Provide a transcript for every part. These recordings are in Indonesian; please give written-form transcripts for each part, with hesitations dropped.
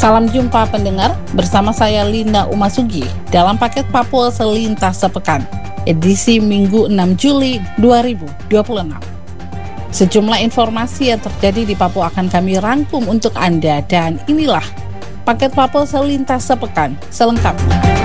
Salam jumpa pendengar, bersama saya Linda Umasugi dalam paket Papua Selintas Sepekan, edisi Minggu 6 Juli 2026. Sejumlah informasi yang terjadi di Papua akan kami rangkum untuk Anda, dan inilah paket Papua Selintas Sepekan selengkapnya.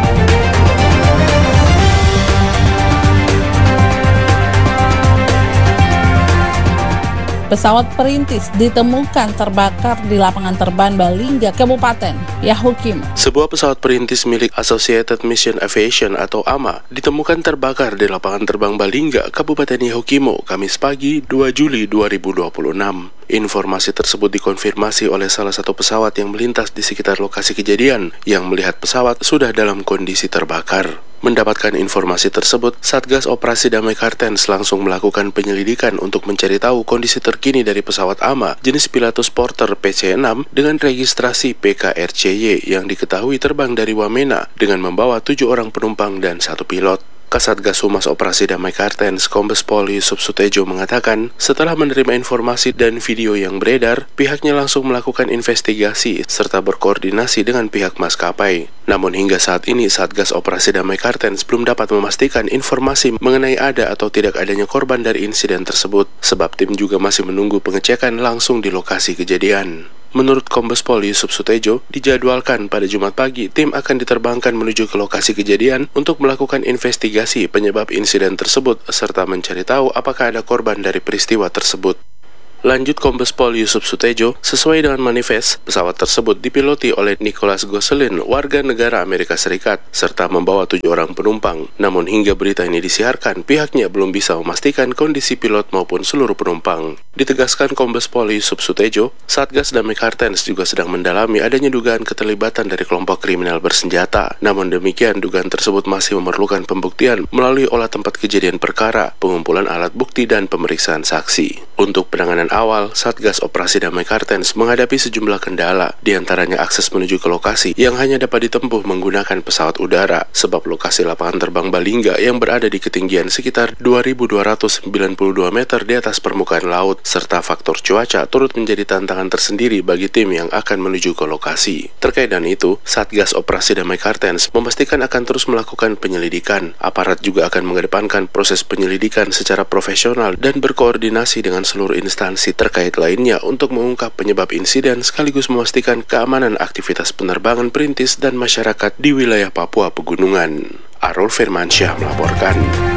Pesawat perintis ditemukan terbakar di lapangan terbang Balingga, Kabupaten Yahukimo. Sebuah pesawat perintis milik Associated Mission Aviation atau AMA ditemukan terbakar di lapangan terbang Balingga, Kabupaten Yahukimo, Kamis pagi 2 Juli 2026. Informasi tersebut dikonfirmasi oleh salah satu pesawat yang melintas di sekitar lokasi kejadian yang melihat pesawat sudah dalam kondisi terbakar. Mendapatkan informasi tersebut, Satgas Operasi Damai Kartens langsung melakukan penyelidikan untuk mencari tahu kondisi terkini dari pesawat AMA jenis Pilatus Porter PC-6 dengan registrasi PKRCY yang diketahui terbang dari Wamena dengan membawa 7 orang penumpang dan 1 pilot. Kasatgas Humas Operasi Damai Kartens Kombes Pol Yusuf Sutejo mengatakan, setelah menerima informasi dan video yang beredar, pihaknya langsung melakukan investigasi serta berkoordinasi dengan pihak maskapai. Namun hingga saat ini, Satgas Operasi Damai Kartens belum dapat memastikan informasi mengenai ada atau tidak adanya korban dari insiden tersebut, sebab tim juga masih menunggu pengecekan langsung di lokasi kejadian. Menurut Kombes Pol Yusuf Sutejo, dijadwalkan pada Jumat pagi tim akan diterbangkan menuju ke lokasi kejadian untuk melakukan investigasi penyebab insiden tersebut serta mencari tahu apakah ada korban dari peristiwa tersebut. Lanjut Kombes Pol Yusuf Sutejo, sesuai dengan manifest, pesawat tersebut dipiloti oleh Nicholas Gosselin, warga negara Amerika Serikat, serta membawa 7 orang penumpang. Namun hingga berita ini disiarkan, pihaknya belum bisa memastikan kondisi pilot maupun seluruh penumpang. Ditegaskan Kombes Pol Yusuf Sutejo, Satgas Damai Kartens juga sedang mendalami adanya dugaan keterlibatan dari kelompok kriminal bersenjata. Namun demikian, dugaan tersebut masih memerlukan pembuktian melalui olah tempat kejadian perkara, pengumpulan alat bukti, dan pemeriksaan saksi. Untuk penanganan awal, Satgas Operasi Damai Kartens menghadapi sejumlah kendala, diantaranya akses menuju ke lokasi yang hanya dapat ditempuh menggunakan pesawat udara, sebab lokasi lapangan terbang Balingga yang berada di ketinggian sekitar 2.292 meter di atas permukaan laut, serta faktor cuaca turut menjadi tantangan tersendiri bagi tim yang akan menuju ke lokasi. Terkait dengan itu, Satgas Operasi Damai Kartens memastikan akan terus melakukan penyelidikan. Aparat juga akan mengedepankan proses penyelidikan secara profesional dan berkoordinasi dengan seluruh instansi terkait lainnya untuk mengungkap penyebab insiden sekaligus memastikan keamanan aktivitas penerbangan perintis dan masyarakat di wilayah Papua Pegunungan. Arul Firmansyah melaporkan.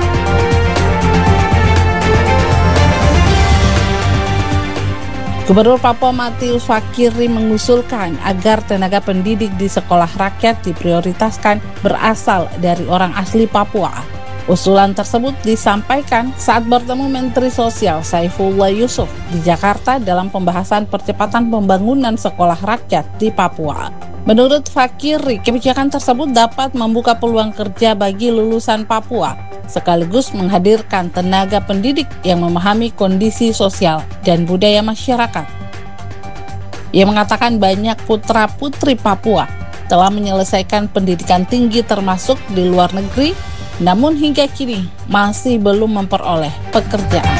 Gubernur Papua Matius Fakiri mengusulkan agar tenaga pendidik di sekolah rakyat diprioritaskan berasal dari orang asli Papua. Usulan tersebut disampaikan saat bertemu Menteri Sosial Saifullah Yusuf di Jakarta dalam pembahasan percepatan pembangunan sekolah rakyat di Papua. Menurut Fakiri, kebijakan tersebut dapat membuka peluang kerja bagi lulusan Papua, sekaligus menghadirkan tenaga pendidik yang memahami kondisi sosial dan budaya masyarakat. Ia mengatakan banyak putra-putri Papua telah menyelesaikan pendidikan tinggi termasuk di luar negeri, namun hingga kini masih belum memperoleh pekerjaan.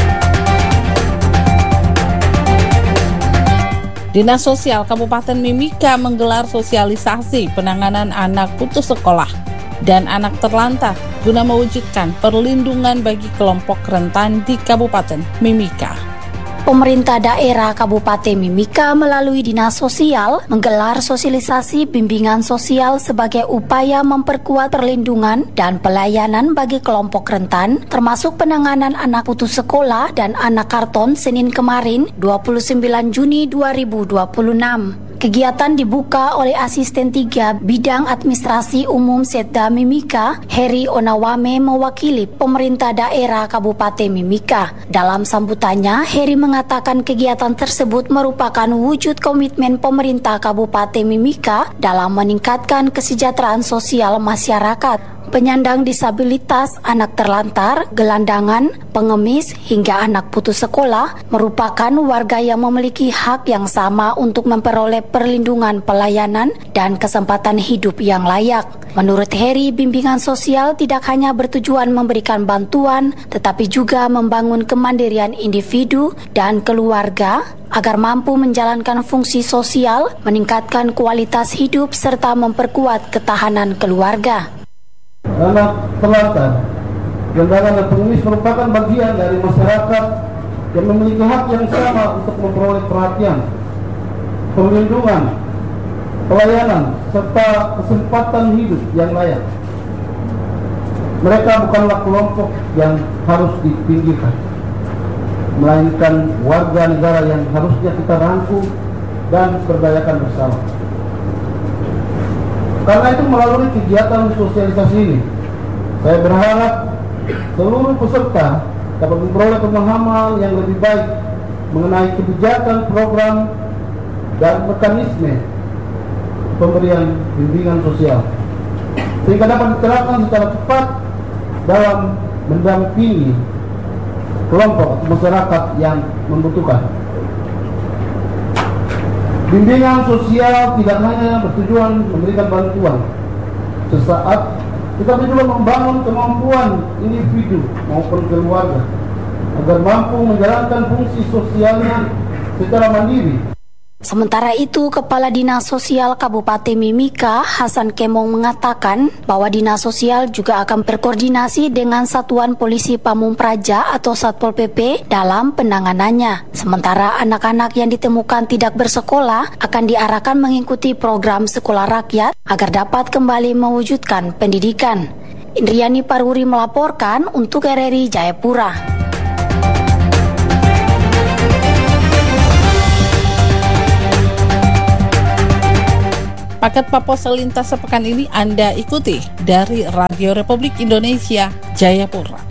Dinas Sosial Kabupaten Mimika menggelar sosialisasi penanganan anak putus sekolah dan anak terlantar guna mewujudkan perlindungan bagi kelompok rentan di Kabupaten Mimika. Pemerintah daerah Kabupaten Mimika melalui Dinas Sosial menggelar sosialisasi bimbingan sosial sebagai upaya memperkuat perlindungan dan pelayanan bagi kelompok rentan, termasuk penanganan anak putus sekolah dan anak karton Senin kemarin 29 Juni 2026. Kegiatan dibuka oleh Asisten 3 Bidang Administrasi Umum Setda Mimika, Heri Onawame, mewakili pemerintah daerah Kabupaten Mimika. Dalam sambutannya, Heri mengatakan kegiatan tersebut merupakan wujud komitmen pemerintah Kabupaten Mimika dalam meningkatkan kesejahteraan sosial masyarakat. penyandang disabilitas, anak terlantar, gelandangan, pengemis, hingga anak putus sekolah merupakan warga yang memiliki hak yang sama untuk memperoleh perlindungan, pelayanan, dan kesempatan hidup yang layak. Menurut Heri, bimbingan sosial tidak hanya bertujuan memberikan bantuan, tetapi juga membangun kemandirian individu dan keluarga agar mampu menjalankan fungsi sosial, meningkatkan kualitas hidup, serta memperkuat ketahanan keluarga. Anak terlantar, gelandangan dan pengemis merupakan bagian dari masyarakat yang memiliki hak yang sama untuk memperoleh perhatian, perlindungan, pelayanan, serta kesempatan hidup yang layak. Mereka bukanlah kelompok yang harus dipinggirkan, melainkan warga negara yang harusnya kita rangkul dan berdayakan bersama. Karena itu melalui kegiatan sosialisasi ini, saya berharap seluruh peserta dapat memperoleh pemahaman yang lebih baik mengenai kebijakan, program, dan mekanisme pemberian bimbingan sosial, sehingga dapat diterapkan secara cepat dalam mendampingi kelompok masyarakat yang membutuhkan. Bimbingan sosial tidak hanya bertujuan memberikan bantuan sesaat, tetapi juga membangun kemampuan individu maupun keluarga agar mampu menjalankan fungsi sosialnya secara mandiri. Sementara itu, Kepala Dinas Sosial Kabupaten Mimika, Hasan Kemong, mengatakan bahwa Dinas Sosial juga akan berkoordinasi dengan Satuan Polisi Pamung Praja atau Satpol PP dalam penanganannya. Sementara anak-anak yang ditemukan tidak bersekolah akan diarahkan mengikuti program sekolah rakyat agar dapat kembali mewujudkan pendidikan. Indriani Paruri melaporkan untuk RRI Jayapura. Paket Papua Selintas sepekan ini Anda ikuti dari Radio Republik Indonesia Jayapura.